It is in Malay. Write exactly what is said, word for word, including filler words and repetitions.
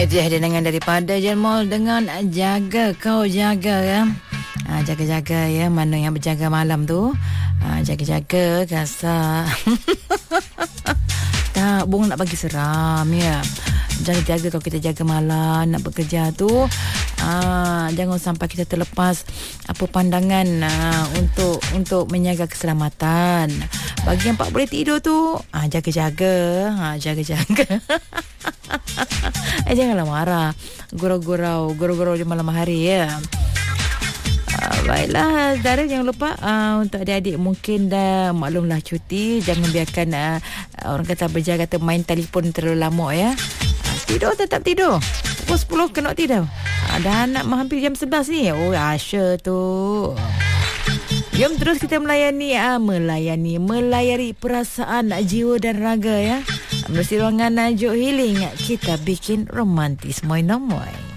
Itu dengan daripada Jelmol dengan Jaga Kau Jaga ya. Ha, jaga-jaga ya. Mana yang berjaga malam tu, ha, jaga-jaga kasar. Tak, Bung nak bagi seram ya. Jaga-jaga kalau kita jaga malam nak bekerja tu, ah, jangan sampai kita terlepas apa pandangan ah, untuk untuk menjaga keselamatan. Bagi yang tak boleh tidur tu, ah, jaga-jaga, ah, jaga-jaga. eh janganlah marah, gurau-gurau, gurau-gurau di malam hari ya. Uh, baiklah, saudara, jangan lupa uh, untuk adik-adik mungkin dah maklumlah cuti, jangan biarkan uh, orang kata berjaga kata main telefon terlalu lama ya. Uh, tidur tetap tidur. Pukul sepuluh kena tidur. Uh, dah nak hampir jam sebelas ni. Oh, Asya tu. Jom terus kita melayani uh, melayani melayari perasaan jiwa dan raga ya. Melalui ruangan Juk Healing, kita bikin romantis moy-nomoy.